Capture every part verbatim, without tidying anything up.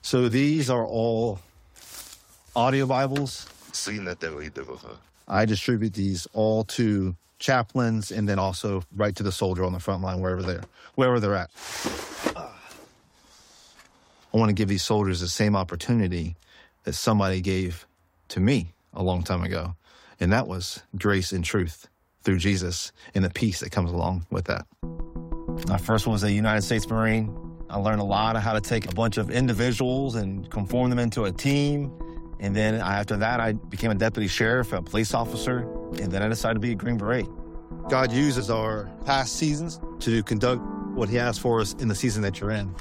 So these are all audio Bibles. I distribute these all to chaplains and then also right to the soldier on the front line, wherever they're, wherever they're at. I want to give these soldiers the same opportunity that somebody gave to me a long time ago, and that was grace and truth through Jesus and the peace that comes along with that. I first was a United States Marine. I learned a lot of how to take a bunch of individuals and conform them into a team. And then after that, I became a deputy sheriff, a police officer, and then I decided to be a Green Beret. God uses our past seasons to conduct what he has for us in the season that you're in.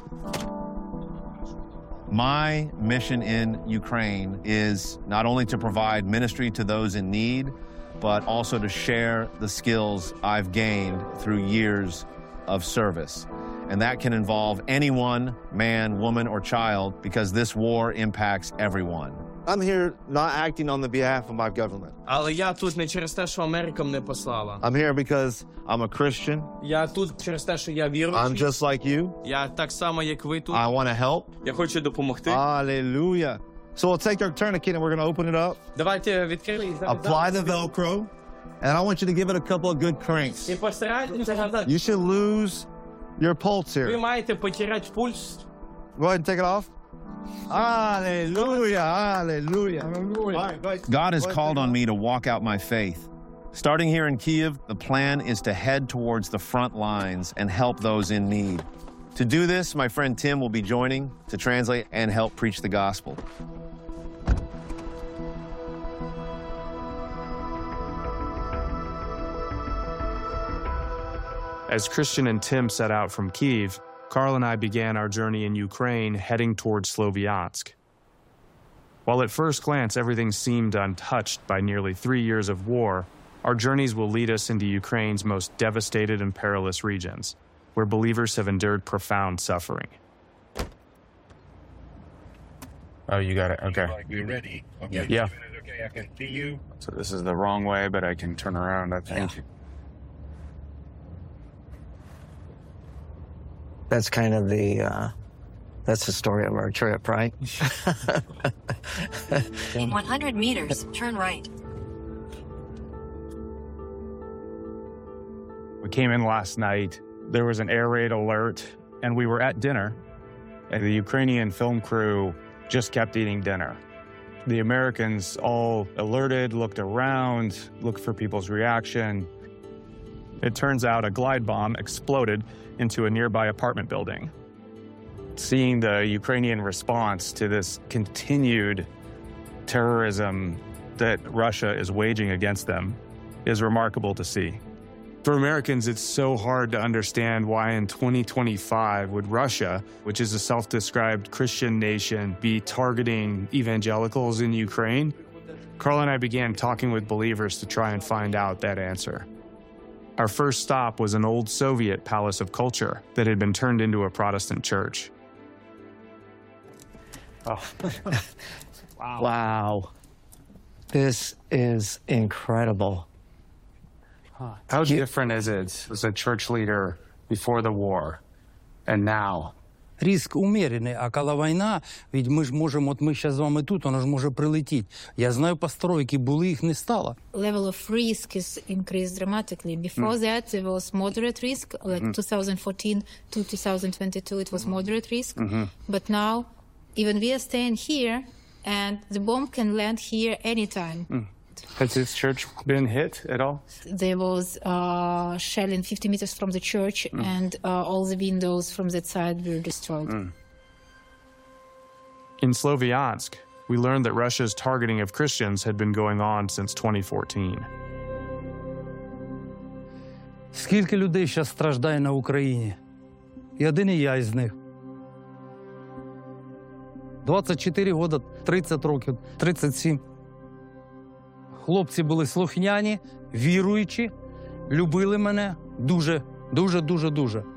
My mission in Ukraine is not only to provide ministry to those in need, but also to share the skills I've gained through years of service. And that can involve anyone, man, woman, or child, because this war impacts everyone. I'm here not acting on the behalf of my government. Але я тут не через те, що Америка мене послала. I'm here because I'm a Christian. Я тут через те, що я віруючий. I'm just like you. Я так само, як ви тут. I want to help. Я хочу допомогти. Hallelujah. So we'll take our tourniquet and we're going to open it up. Давайте відкриємо. Apply the Velcro. And I want you to give it a couple of good cranks. І постарайтеся. You should lose your pulse Ви here. маєте потеряти пульс. Go ahead and take it off. Hallelujah, hallelujah. Hallelujah. God has called on me to walk out my faith. Starting here in Kiev, the plan is to head towards the front lines and help those in need. To do this, my friend Tim will be joining to translate and help preach the gospel. As Christian and Tim set out from Kyiv, Carl and I began our journey in Ukraine, heading towards Sloviansk. While at first glance everything seemed untouched by nearly three years of war, our journeys will lead us into Ukraine's most devastated and perilous regions, where believers have endured profound suffering. Oh, you got it. Okay. You're ready. Okay. Yeah. Okay, I can see you. So this is the wrong way, but I can turn around, I think. Yeah. That's kind of the, uh, that's the story of our trip, right? In one hundred meters, turn right. We came in last night. There was an air raid alert, and we were at dinner, and the Ukrainian film crew just kept eating dinner. The Americans all alerted, looked around, looked for people's reaction. It turns out a glide bomb exploded into a nearby apartment building. Seeing the Ukrainian response to this continued terrorism that Russia is waging against them is remarkable to see. For Americans, it's so hard to understand why in twenty twenty-five would Russia, which is a self-described Christian nation, be targeting evangelicals in Ukraine. Carl and I began talking with believers to try and find out that answer. Our first stop was an old Soviet palace of culture that had been turned into a Protestant church. Oh. Wow. Wow. This is incredible. Huh. How different is it as a church leader before the war and now? Риск умеренный, а коли війна, ведь ми ж можемо, от ми зараз з вами тут, воно ж може прилетіти. Я знаю пасторів, які були, їх не стало. Level of risk is increased dramatically. Before mm. that, there was moderate risk, like mm. twenty fourteen to twenty twenty-two, it was moderate risk. Mm-hmm. But now, even we are staying here, and the bomb can land here anytime. Mm. Has this church been hit at all? There was uh, shelling fifty meters from the church, mm. and uh, all the windows from that side were destroyed. Mm. In Sloviansk, we learned that Russia's targeting of Christians had been going on since twenty fourteen. Скільки людей зараз страждає на Україні? І один і я із них. двадцять чотири роки, тридцять років, тридцять сім. Хлопці були слухняні, віруючі, любили мене дуже, дуже, дуже, дуже.